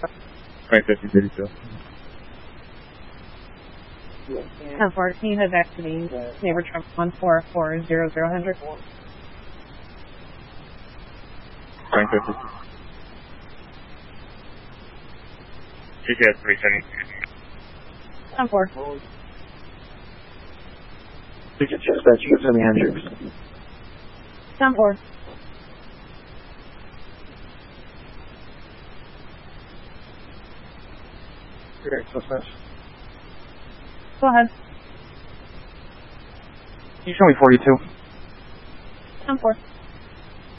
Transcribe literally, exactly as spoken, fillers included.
Right, fifty thirty-two. ten four, can you have exiting neighbor Trump one four four zero zero hundred? Right, fifty. G P S three seventy. ten four. Ticket dispatch, you can send me Hendricks. ten four. Correct, dispatch. Go ahead. Can you show me forty-two? ten four.